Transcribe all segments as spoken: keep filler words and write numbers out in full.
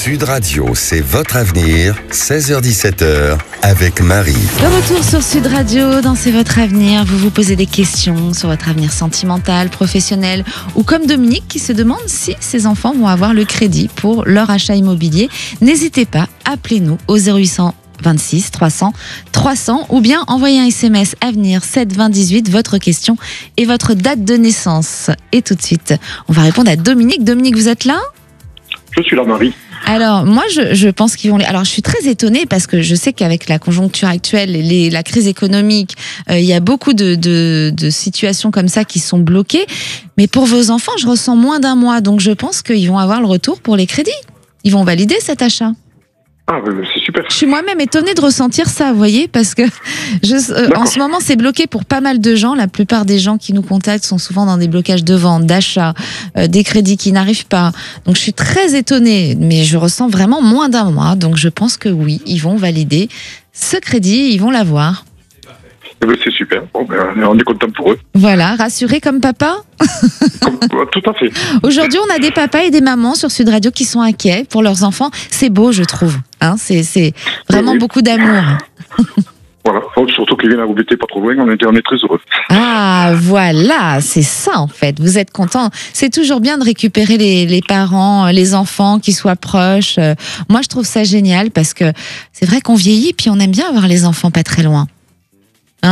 Sud Radio, c'est votre avenir, seize heures dix-sept heures, avec Marie. De retour sur Sud Radio, dans C'est votre avenir, vous vous posez des questions sur votre avenir sentimental, professionnel, ou comme Dominique qui se demande si ses enfants vont avoir le crédit pour leur achat immobilier. N'hésitez pas, appelez-nous au zéro huit cent vingt-six trois cents trois cents ou bien envoyez un S M S Avenir sept vingt dix-huit, votre question et votre date de naissance. Et tout de suite, on va répondre à Dominique. Dominique, vous êtes là ? Je suis là, Marie. Alors, moi, je, je pense qu'ils vont... Les... Alors, je suis très étonnée parce que je sais qu'avec la conjoncture actuelle, les, la crise économique, euh, il y a beaucoup de, de, de situations comme ça qui sont bloquées. Mais pour vos enfants, je ressens moins d'un mois. Donc, je pense qu'ils vont avoir le retour pour les crédits. Ils vont valider cet achat. Ah, c'est super. Je suis moi-même étonnée de ressentir ça, vous voyez, parce que je, euh, en ce moment, c'est bloqué pour pas mal de gens. La plupart des gens qui nous contactent sont souvent dans des blocages de vente, d'achat, euh, des crédits qui n'arrivent pas. Donc, je suis très étonnée, mais je ressens vraiment moins d'un mois. Donc, je pense que oui, ils vont valider ce crédit, ils vont l'avoir. C'est super. Bon, ben, on est content pour eux. Voilà, rassuré comme papa. Comme, tout à fait. Aujourd'hui, on a des papas et des mamans sur Sud Radio qui sont inquiets pour leurs enfants. C'est beau, je trouve. Hein, c'est, c'est vraiment oui, oui. beaucoup d'amour. Voilà, surtout qu'ils viennent à vous bêter pas trop loin, on est, on est très heureux. Ah, voilà, c'est ça en fait. Vous êtes content. C'est toujours bien de récupérer les, les parents, les enfants qui soient proches. Moi, je trouve ça génial parce que c'est vrai qu'on vieillit puis on aime bien avoir les enfants pas très loin. Hein ?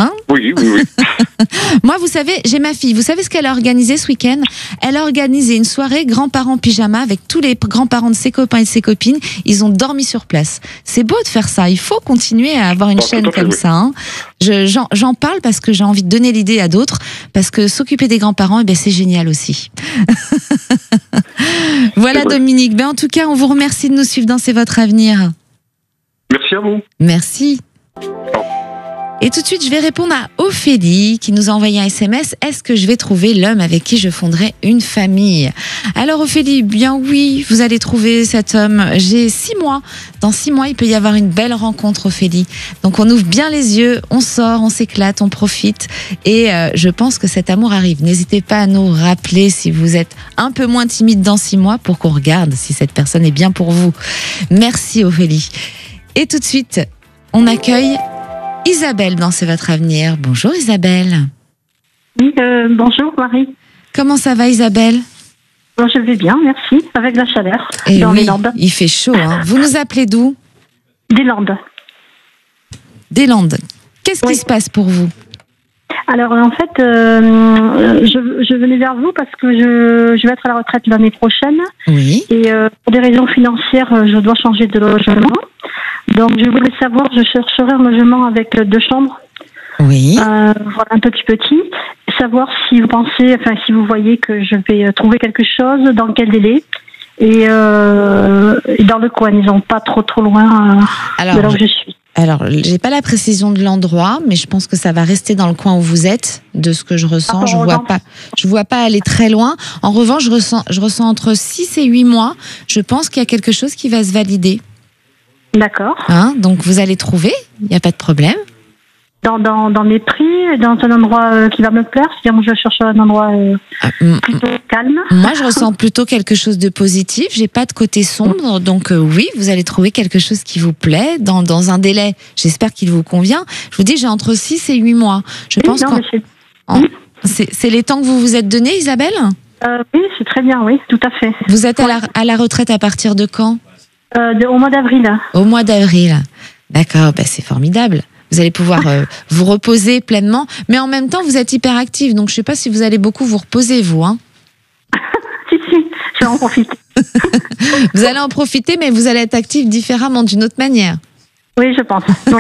Oui, oui, oui. Moi, vous savez, j'ai ma fille. Vous savez ce qu'elle a organisé ce week-end ? Elle a organisé une soirée grands-parents pyjama avec tous les grands-parents de ses copains et de ses copines. Ils ont dormi sur place. C'est beau de faire ça. Il faut continuer à avoir une oh, chaîne comme oui. ça. Hein. Je, j'en, j'en parle parce que j'ai envie de donner l'idée à d'autres. Parce que s'occuper des grands-parents, eh ben, c'est génial aussi. Voilà, Dominique. Ben, en tout cas, on vous remercie de nous suivre dans C'est votre avenir. Merci à vous. Merci. Oh. Et tout de suite, je vais répondre à Ophélie qui nous a envoyé un S M S. Est-ce que je vais trouver l'homme avec qui je fonderai une famille ? Alors Ophélie, bien oui, vous allez trouver cet homme. J'ai six mois. Dans six mois, il peut y avoir une belle rencontre, Ophélie. Donc on ouvre bien les yeux, on sort, on s'éclate, on profite. Et euh, je pense que cet amour arrive. N'hésitez pas à nous rappeler si vous êtes un peu moins timide dans six mois pour qu'on regarde si cette personne est bien pour vous. Merci Ophélie. Et tout de suite, on accueille Isabelle dans C'est votre avenir. Bonjour Isabelle. Oui, euh, bonjour Marie. Comment ça va Isabelle ? Bon, je vais bien, merci, avec la chaleur Et dans oui, les Landes. Il fait chaud. Hein. Vous nous appelez d'où ? Des Landes. Des Landes. Qu'est-ce oui. qui se passe pour vous ? Alors en fait, euh, je, je venais vers vous parce que je, je vais être à la retraite l'année prochaine. Oui. Et euh, pour des raisons financières, je dois changer de logement. Donc je voulais savoir, je chercherai un logement avec deux chambres. Oui. Euh, voilà, un petit petit. Savoir si vous pensez, enfin si vous voyez que je vais trouver quelque chose, dans quel délai. Et, euh, et dans le coin, ils sont pas trop trop loin euh, alors, de là où je suis. Alors, j'ai pas la précision de l'endroit, mais je pense que ça va rester dans le coin où vous êtes, de ce que je ressens. Ah, je vois pas, je vois pas aller très loin. En revanche, je ressens, je ressens entre six et huit mois. Je pense qu'il y a quelque chose qui va se valider. D'accord. Hein, donc vous allez trouver, il n'y a pas de problème. Dans, dans, dans mes prix, dans un endroit euh, qui va me plaire, c'est-à-dire que je cherche un endroit euh, ah, plutôt calme. Moi, je ressens plutôt quelque chose de positif. J'ai pas de côté sombre, donc euh, oui, vous allez trouver quelque chose qui vous plaît dans, dans un délai. J'espère qu'il vous convient. Je vous dis, j'ai entre six et huit mois. Je oui, pense non, que c'est, c'est les temps que vous vous êtes donnés, Isabelle ? euh, Oui, c'est très bien, oui, tout à fait. Vous êtes à la, à la retraite à partir de quand ? euh, de, Au mois d'avril. Au mois d'avril. D'accord, bah c'est formidable. Vous allez pouvoir euh, vous reposer pleinement, mais en même temps, vous êtes hyper active, donc je ne sais pas si vous allez beaucoup vous reposer, vous. Hein. si, si, je vais en profiter. Vous allez en profiter, mais vous allez être active différemment, d'une autre manière. Oui, je pense. Oui.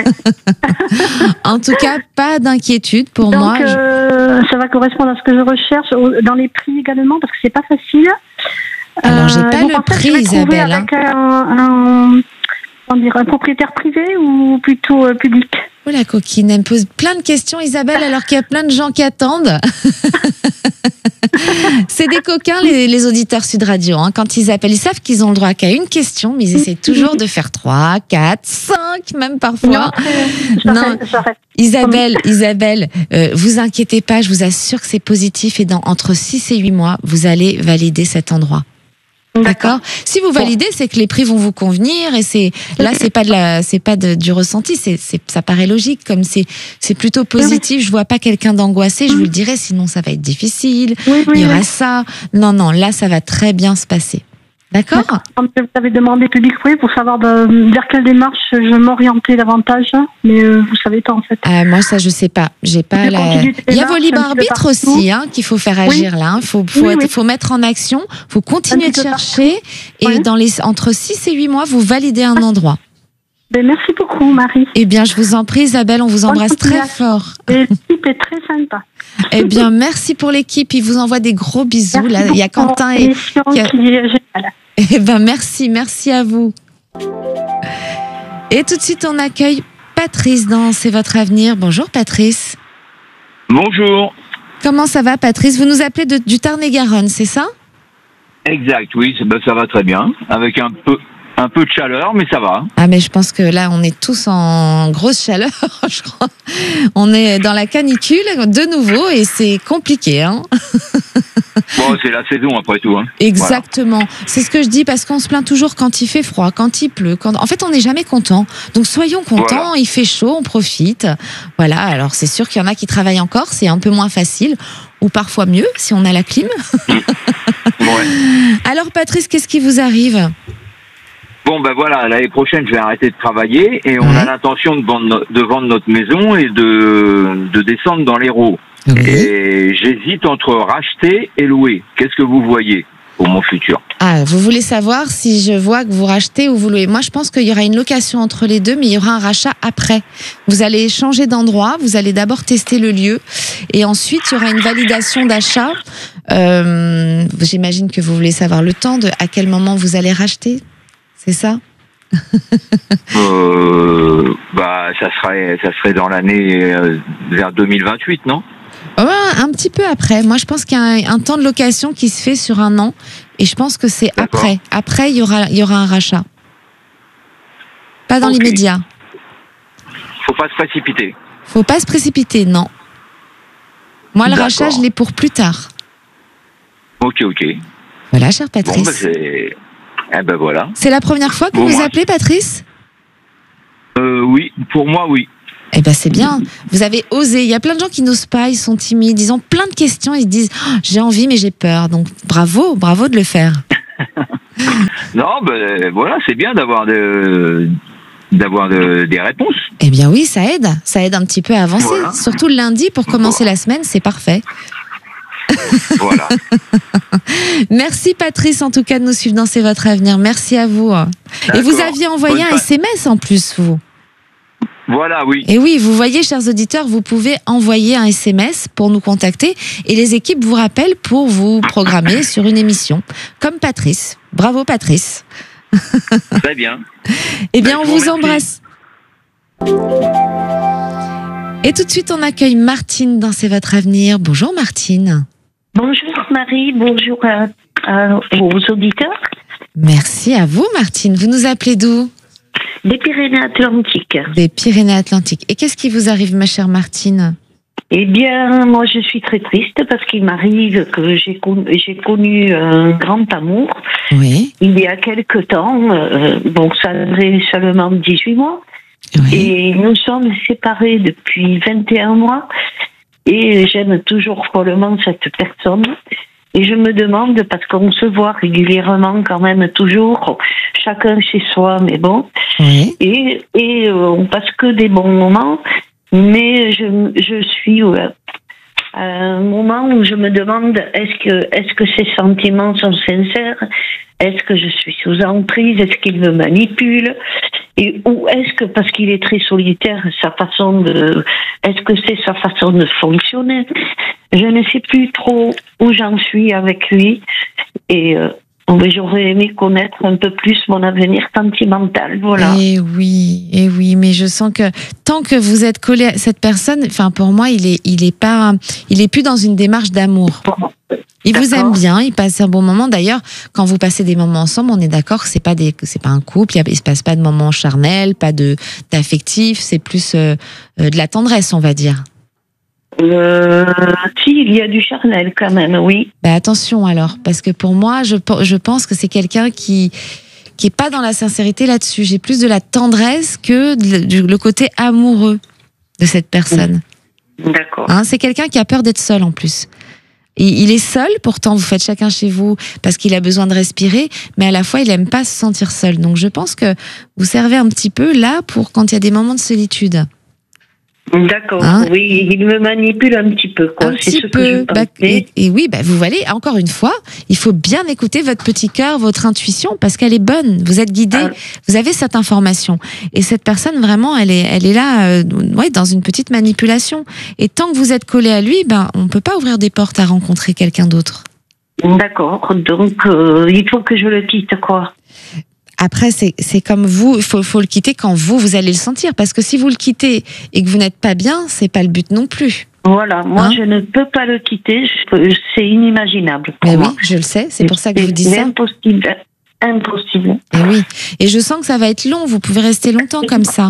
En tout cas, pas d'inquiétude pour donc, moi. Euh, je... Ça va correspondre à ce que je recherche, dans les prix également, parce que c'est pas facile. Alors, j'ai pas euh, le prix, Isabelle. Avec hein. un, un, on dirait un propriétaire privé ou plutôt euh, public ? Oh la coquine, elle me pose plein de questions, Isabelle, alors qu'il y a plein de gens qui attendent. C'est des coquins, les, les auditeurs Sud Radio. Hein. Quand ils appellent, ils savent qu'ils ont le droit qu'à une question, mais ils essaient toujours de faire trois, quatre, cinq, même parfois. Non, non. J'arrête. Isabelle, Isabelle, euh, vous inquiétez pas, je vous assure que c'est positif et dans entre six et huit mois, vous allez valider cet endroit. D'accord. Si vous validez, c'est que les prix vont vous convenir et c'est là, c'est pas de la, c'est pas de, du ressenti, c'est, c'est, ça paraît logique comme c'est, c'est plutôt positif. Je vois pas quelqu'un d'angoissé. Je vous le dirais, sinon ça va être difficile. Oui, oui, Il y aura oui. ça. Non, non, là, ça va très bien se passer. D'accord. Quand vous avez demandé public, oui, pour savoir de, vers quelle démarche je m'orientais davantage, mais euh, vous savez pas en fait. Ah, moi, ça, je sais pas. J'ai pas Je la. continue de Il y a vos démarche libres un petit peu arbitres partout. aussi, hein, qu'il faut faire agir là. Hein. Faut, faut, Oui, être- oui. faut mettre en action. Faut continuer Un de petit peu chercher et Ouais. dans les entre six et huit mois, vous validez un endroit. Ben, merci beaucoup, Marie. Eh bien, je vous en prie, Isabelle, on vous Bonne embrasse très continuation. fort. Et l'équipe est très sympa. Eh bien, merci pour l'équipe. Il vous envoie des gros bisous. Merci Là, il y a beaucoup pour Quentin et. l'émission qui a- qui est géniale. Eh ben, merci, merci à vous. Et tout de suite, on accueille Patrice dans C'est votre avenir. Bonjour, Patrice. Bonjour. Comment ça va, Patrice? Vous nous appelez de, du Tarn-et-Garonne, c'est ça? Exact, oui, c'est- ben, ça va très bien. Avec un peu, un peu de chaleur, mais ça va. Ah, mais je pense que là, on est tous en grosse chaleur, je crois. On est dans la canicule de nouveau et c'est compliqué, hein? Bon, c'est la saison après tout. Hein. Exactement. C'est ce que je dis parce qu'on se plaint toujours quand il fait froid, quand il pleut. Quand... En fait, on n'est jamais content. Donc, soyons contents. Voilà. Il fait chaud, on profite. Voilà. Alors, c'est sûr qu'il y en a qui travaillent encore. C'est un peu moins facile ou parfois mieux si on a la clim. Voilà. Ouais. Alors, Patrice, qu'est-ce qui vous arrive? Bon, ben voilà, l'année prochaine, je vais arrêter de travailler et on Ouais. a l'intention de vendre, no- de vendre notre maison et de, de descendre dans l'Hérault. Oui. Et j'hésite entre racheter et louer. Qu'est-ce que vous voyez pour mon futur? Ah, vous voulez savoir si je vois que vous rachetez ou vous louez? Moi, je pense qu'il y aura une location entre les deux, mais il y aura un rachat après. Vous allez changer d'endroit, vous allez d'abord tester le lieu, et ensuite il y aura une validation d'achat. Euh, j'imagine que vous voulez savoir le temps de à quel moment vous allez racheter, c'est ça? euh, Bah, ça serait, ça serait dans l'année euh, vers deux mille vingt-huit, non? Ouais, un petit peu après. Moi, je pense qu'il y a un, un temps de location qui se fait sur un an, et je pense que c'est D'accord. après. Après, il y aura, il y aura un rachat. Pas dans Ok. l'immédiat. Faut pas se précipiter. Faut pas se précipiter, non. Moi, le D'accord. rachat, je l'ai pour plus tard. Ok, ok. Voilà, cher Bon, Patrice. ben c'est... Eh ben voilà. C'est la première fois que Bon, vous nous moi- appelez, Patrice? Euh, oui, pour moi, oui. Eh ben, c'est bien. Vous avez osé. Il y a plein de gens qui n'osent pas, ils sont timides, ils ont plein de questions, ils se disent oh, j'ai envie, mais j'ai peur. Donc, bravo, bravo de le faire. Non, ben voilà, c'est bien d'avoir de, d'avoir de- des réponses. Eh bien, oui, ça aide. Ça aide un petit peu à avancer. Voilà. Surtout le lundi pour commencer la semaine, c'est parfait. Voilà. Merci, Patrice, en tout cas, de nous suivre dans C'est votre avenir. Merci à vous. Et vous D'accord. aviez envoyé Bonne un fin- S M S en plus, vous. Voilà, oui. Et oui, vous voyez, chers auditeurs, vous pouvez envoyer un S M S pour nous contacter et les équipes vous rappellent pour vous programmer sur une émission, comme Patrice. Bravo, Patrice. Très bien. Eh bien, Ben, on je vous vous remercie. embrasse. Et tout de suite, on accueille Martine dans C'est votre avenir. Bonjour, Martine. Bonjour Marie, bonjour à, à- aux auditeurs Merci à vous, Martine. Vous nous appelez d'où? des Pyrénées-Atlantiques. Des Pyrénées-Atlantiques. Et qu'est-ce qui vous arrive, ma chère Martine? Eh bien, moi je suis très triste parce qu'il m'arrive que j'ai connu, j'ai connu un grand amour Oui, il y a quelque temps, euh, donc ça a duré seulement dix-huit mois, oui. et nous sommes séparés depuis vingt et un mois, et j'aime toujours follement cette personne. Et je me demande, parce qu'on se voit régulièrement quand même toujours, chacun chez soi, mais bon, Oui. et, et euh, on passe que des bons moments, mais je, je suis euh, à un moment où je me demande est-ce que, est-ce que ces sentiments sont sincères, est-ce que je suis sous emprise, est-ce qu'il me manipule, et ou est-ce que parce qu'il est très solitaire, sa façon de, est-ce que c'est sa façon de fonctionner? Je ne sais plus trop où j'en suis avec lui, et euh, j'aurais aimé connaître un peu plus mon avenir sentimental. Voilà. Et oui, et oui, mais je sens que tant que vous êtes collé à cette personne, enfin pour moi, il est, il est pas, il est plus dans une démarche d'amour. Il vous D'accord. aime bien, il passe un bon moment. D'ailleurs, quand vous passez des moments ensemble, on est d'accord que c'est pas des, que c'est pas un couple. Il, y a, il se passe pas de moments charnels, pas de d'affectif. C'est plus euh, euh, de la tendresse, on va dire. Euh, si, il y a du charnel quand même, oui. Ben attention alors, parce que pour moi, je, je pense que c'est quelqu'un qui qui est pas dans la sincérité là-dessus. J'ai plus de la tendresse que de, du, le côté amoureux de cette personne. D'accord. Hein, c'est quelqu'un qui a peur d'être seul en plus. Et il est seul, pourtant vous faites chacun chez vous parce qu'il a besoin de respirer, mais à la fois il aime pas se sentir seul. Donc je pense que vous servez un petit peu là pour quand il y a des moments de solitude. D'accord, hein? Oui, il me manipule un petit peu, quoi. Un c'est petit ce peu. que je Bah, et, et oui, bah, vous voyez, encore une fois, il faut bien écouter votre petit cœur, votre intuition, parce qu'elle est bonne. Vous êtes guidé, ah. vous avez cette information. Et cette personne, vraiment, elle est, elle est là, euh, ouais, dans une petite manipulation. Et tant que vous êtes collé à lui, ben, on peut pas ouvrir des portes à rencontrer quelqu'un d'autre. D'accord, donc euh, il faut que je le quitte, quoi. Après, c'est, c'est comme vous, il faut, faut le quitter quand vous, vous allez le sentir. Parce que si vous le quittez et que vous n'êtes pas bien, c'est pas le but non plus. Voilà, moi hein je ne peux pas le quitter, je, c'est inimaginable. Mais moi. oui, je le sais, c'est pour ça que c'est je vous dis ça. Impossible, impossible. Et oui, et je sens que ça va être long, vous pouvez rester longtemps comme ça.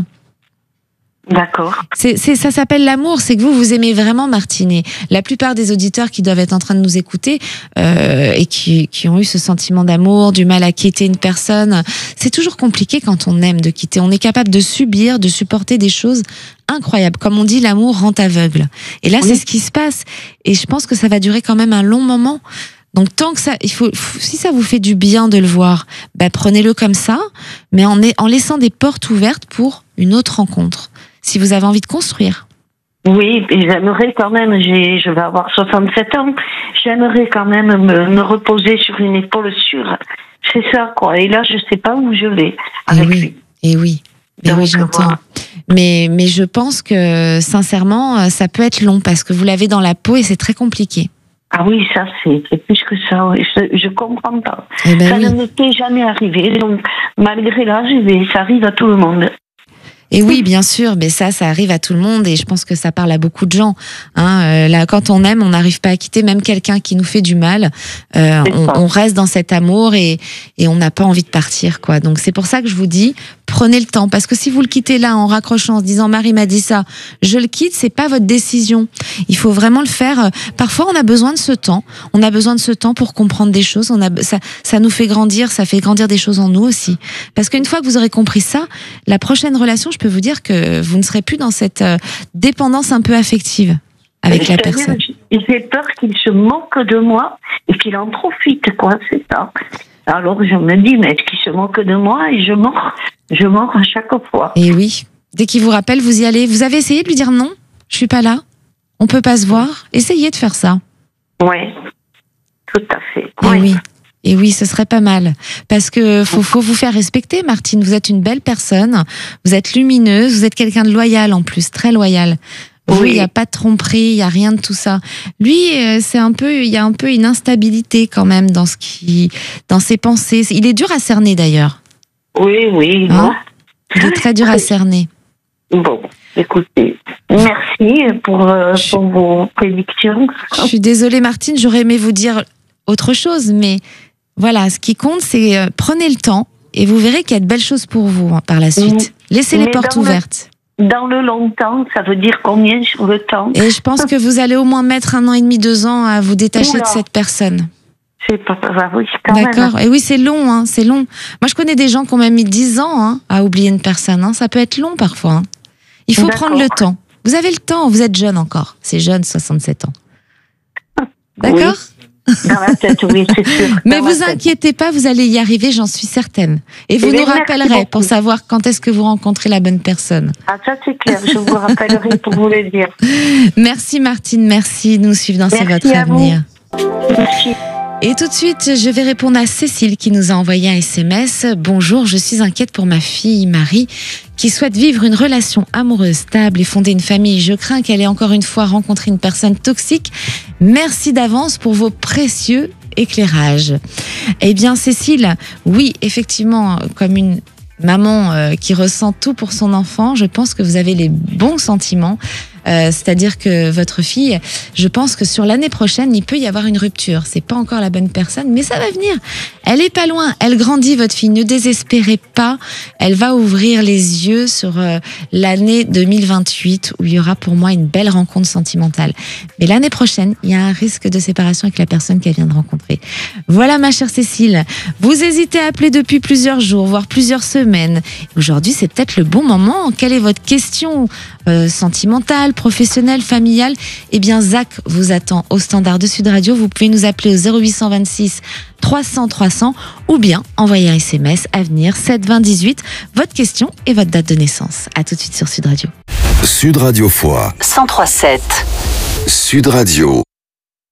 D'accord. C'est, c'est, ça s'appelle l'amour, c'est que vous, vous aimez vraiment Martine. Et la plupart des auditeurs qui doivent être en train de nous écouter euh, et qui, qui ont eu ce sentiment d'amour, du mal à quitter une personne, c'est toujours compliqué quand on aime de quitter. On est capable de subir, de supporter des choses incroyables. Comme on dit, l'amour rend aveugle. Et là, oui. c'est ce qui se passe. Et je pense que ça va durer quand même un long moment. Donc tant que ça, il faut, si ça vous fait du bien de le voir, bah, prenez-le comme ça, mais en, en laissant des portes ouvertes pour une autre rencontre. Si vous avez envie de construire. Oui, et j'aimerais quand même, j'ai, je vais avoir soixante-sept ans, j'aimerais quand même me, me reposer sur une épaule sûre. C'est ça, quoi. Et là, je sais pas où je vais avec et oui, lui. Et oui, et Donc, oui, j'entends. voilà. Mais, mais je pense que, sincèrement, ça peut être long parce que vous l'avez dans la peau et c'est très compliqué. Ah oui, ça, c'est, c'est plus que ça. Oui. Je, je comprends pas. Eh ben ça oui. ne m'était jamais arrivé. Donc, malgré l'âge, ça arrive à tout le monde. Et oui, bien sûr, mais ça, ça arrive à tout le monde et je pense que ça parle à beaucoup de gens. Hein, euh, là, quand on aime, on n'arrive pas à quitter même quelqu'un qui nous fait du mal. Euh, on, on reste dans cet amour et, et on n'a pas envie de partir, quoi. Donc c'est pour ça que je vous dis, prenez le temps, parce que si vous le quittez là en raccrochant, en se disant Marie m'a dit ça, je le quitte, c'est pas votre décision. Il faut vraiment le faire. Parfois, on a besoin de ce temps. On a besoin de ce temps pour comprendre des choses. On a, ça, ça nous fait grandir, ça fait grandir des choses en nous aussi. Parce qu'une fois que vous aurez compris ça, la prochaine relation, je peux vous dire que vous ne serez plus dans cette euh, dépendance un peu affective avec la personne. J'ai peur qu'il se moque de moi et qu'il en profite, quoi, c'est ça. Alors je me dis, mais est-ce qu'il se moque de moi? Et je mords, je mords à chaque fois. Et oui, dès qu'il vous rappelle, vous y allez. Vous avez essayé de lui dire non, je suis pas là, on peut pas se voir. Essayez de faire ça. Ouais, tout à fait. Et ouais. oui. Et oui, ce serait pas mal. Parce que faut, faut vous faire respecter, Martine. Vous êtes une belle personne. Vous êtes lumineuse. Vous êtes quelqu'un de loyal en plus, très loyal. Vous, oui. Il n'y a pas de tromperie, il n'y a rien de tout ça. Lui, c'est un peu, il y a un peu une instabilité quand même dans ce qui, dans ses pensées. Il est dur à cerner d'ailleurs. Oui, oui. Hein? Il est très dur à cerner. Bon, écoutez, merci pour, euh, je, pour vos prédictions. Je suis désolée, Martine. J'aurais aimé vous dire autre chose, mais voilà, ce qui compte, c'est euh, prenez le temps et vous verrez qu'il y a de belles choses pour vous hein, par la suite. Mmh. Laissez les Mais portes ouvertes. Le, dans le longtemps, ça veut dire combien sur le temps? Et je pense que vous allez au moins mettre un an et demi, deux ans à vous détacher Oula. de cette personne. C'est pas bah oui, quand D'accord. même. Et oui, c'est long, hein, c'est long. Moi, je connais des gens qui ont même mis dix ans hein, à oublier une personne. Hein. Ça peut être long parfois. Hein. Il faut D'accord. prendre le temps. Vous avez le temps, vous êtes jeune encore. C'est jeune, soixante-sept ans. D'accord oui. Dans la tête, oui, c'est sûr. Mais vous inquiétez pas, vous allez y arriver, j'en suis certaine. Et vous Et nous rappellerez pour savoir quand est-ce que vous rencontrez la bonne personne. Ah, ça c'est clair, je vous rappellerai pour vous le dire. Merci Martine, merci de nous suivre dans C'est votre avenir. Merci. Et tout de suite, je vais répondre à Cécile qui nous a envoyé un S M S. Bonjour, je suis inquiète pour ma fille Marie qui souhaite vivre une relation amoureuse stable et fonder une famille. Je crains qu'elle ait encore une fois rencontré une personne toxique. Merci d'avance pour vos précieux éclairages. Eh bien, Cécile, oui, effectivement, comme une maman euh, qui ressent tout pour son enfant, je pense que vous avez les bons sentiments. Euh, c'est-à-dire que votre fille, je pense que sur l'année prochaine, il peut y avoir une rupture. C'est pas encore la bonne personne, mais ça va venir. Elle est pas loin. Elle grandit, votre fille. Ne désespérez pas. Elle va ouvrir les yeux sur euh, l'année deux mille vingt-huit où il y aura pour moi une belle rencontre sentimentale. Mais l'année prochaine, il y a un risque de séparation avec la personne qu'elle vient de rencontrer. Voilà, ma chère Cécile. Vous hésitez à appeler depuis plusieurs jours, voire plusieurs semaines. Aujourd'hui, c'est peut-être le bon moment. Quelle est votre question euh, sentimentale, professionnelle, familiale? Eh bien, Zach vous attend au standard de Sud Radio. Vous pouvez nous appeler au zéro huit cent vingt-six trois cents trois cents ou bien envoyer un S M S Avenir sept vingt dix-huit. Votre question et votre date de naissance. À tout de suite sur Sud Radio. Sud Radio Foix. cent trois virgule sept. Sud Radio.